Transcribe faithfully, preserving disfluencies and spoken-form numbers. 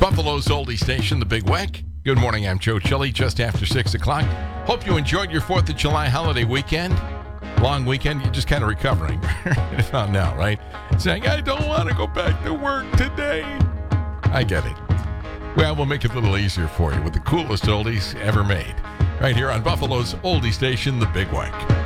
Buffalo's oldie station, The Big Weck. Good morning, I'm Joe Chili, just after six o'clock. Hope you enjoyed your fourth of July holiday weekend. Long weekend, you're just kind of recovering. Found now, right? Saying, I don't want to go back to work today. I get it. Well, we'll make it a little easier for you with the coolest oldies ever made. Right here on Buffalo's oldie station, The Big Weck.